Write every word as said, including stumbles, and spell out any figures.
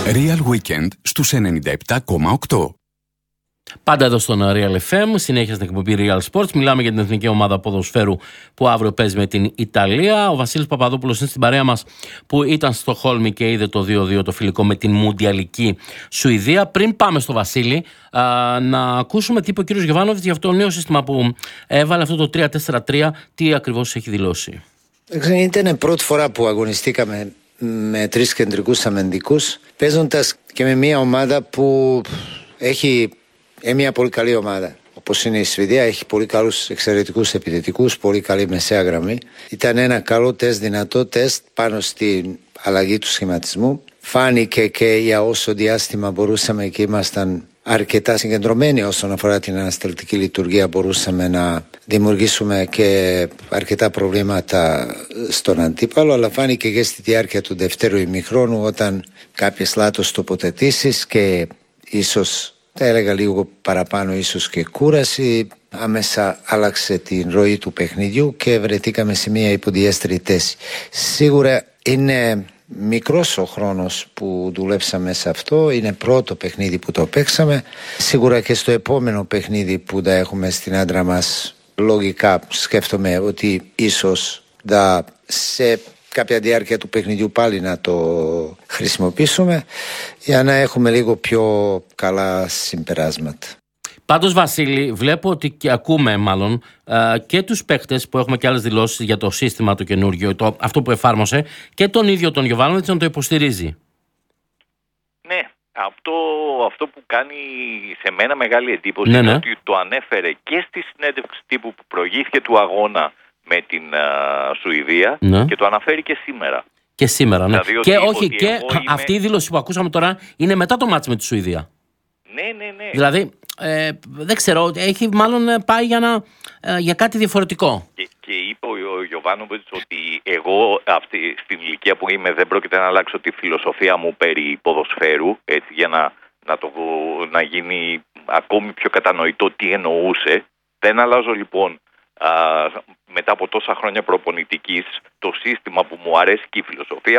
Real Weekend στους ενενήντα επτά κόμμα οκτώ. Πάντα εδώ στον Real εφ εμ, συνέχεια στην εκπομπή Real Sports. Μιλάμε για την εθνική ομάδα ποδοσφαίρου που αύριο παίζει με την Ιταλία. Ο Βασίλης Παπαδόπουλος είναι στην παρέα μας που ήταν στο Χόλμη και είδε το δύο δύο το φιλικό με την Μουντιαλική Σουηδία. Πριν πάμε στο Βασίλη, α, να ακούσουμε τι είπε ο κύριος Γιοβάνοβιτς για αυτό το νέο σύστημα που έβαλε, αυτό το τρία τέσσερα τρία, τι ακριβώς έχει δηλώσει. Ήταν πρώτη φορά που αγωνιστήκαμε με τρεις κεντρικούς αμυντικούς, παίζοντας και με μια ομάδα που έχει ε, μια πολύ καλή ομάδα. Όπως είναι η Σουηδία, έχει πολύ καλούς εξαιρετικούς επιθετικούς, πολύ καλή μεσαία γραμμή. Ήταν ένα καλό τεστ, δυνατό τεστ πάνω στην αλλαγή του σχηματισμού. Φάνηκε και για όσο διάστημα μπορούσαμε και ήμασταν αρκετά συγκεντρωμένοι όσον αφορά την ανασταλτική λειτουργία, μπορούσαμε να δημιουργήσουμε και αρκετά προβλήματα στον αντίπαλο, αλλά φάνηκε και στη διάρκεια του δευτέρου ημιχρόνου, όταν κάποιες λάθος τοποθετήσεις και ίσως, θα έλεγα λίγο παραπάνω ίσως και κούραση, άμεσα άλλαξε την ροή του παιχνιδιού και βρεθήκαμε σε μια υποδιέστερη θέση. Σίγουρα είναι μικρός ο χρόνος που δουλέψαμε σε αυτό. Είναι πρώτο παιχνίδι που το παίξαμε. Σίγουρα και στο επόμενο παιχνίδι που θα έχουμε στην άντρα μας, λογικά σκέφτομαι ότι ίσως θα σε κάποια διάρκεια του παιχνιδιού πάλι να το χρησιμοποιήσουμε για να έχουμε λίγο πιο καλά συμπεράσματα. Πάντως, Βασίλη, βλέπω ότι και ακούμε μάλλον και τους παίκτες που έχουμε και άλλες δηλώσεις για το σύστημα το καινούργιο, το, αυτό που εφάρμοσε, και τον ίδιο τον Γιοβάνοβιτς να το υποστηρίζει. Ναι, αυτό, αυτό που κάνει σε μένα μεγάλη εντύπωση, ναι, είναι, ναι, ότι το ανέφερε και στη συνέντευξη τύπου που προηγήθηκε του αγώνα με την uh, Σουηδία, ναι, και το αναφέρει και σήμερα. Και σήμερα, ναι. Δηλαδή, και ότι, όχι, ότι και είμαι... αυτή η δήλωση που ακούσαμε τώρα είναι μετά το μάτς με τη Σουηδία. Ναι, ναι, ναι. Δηλαδή, ε, δεν ξέρω, έχει μάλλον πάει για, να, ε, για κάτι διαφορετικό. Και, και είπε ο, ο Γιοβάνοβιτς ότι εγώ αυτή, στην ηλικία που είμαι δεν πρόκειται να αλλάξω τη φιλοσοφία μου περί ποδοσφαίρου, έτσι, για να, να, το, να γίνει ακόμη πιο κατανοητό τι εννοούσε. Δεν αλλάζω λοιπόν α, μετά από τόσα χρόνια προπονητικής το σύστημα που μου αρέσει και η φιλοσοφία